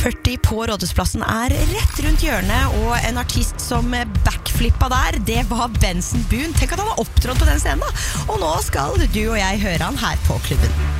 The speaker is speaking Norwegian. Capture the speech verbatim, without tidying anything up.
Party på Rådhusplassen er rett rundt hjørnet, og en artist som backflippa der, det var Benson Boone. Tenk at han har opptrådt på den scenen da. Og nå skal du og jeg høre han her på klubben.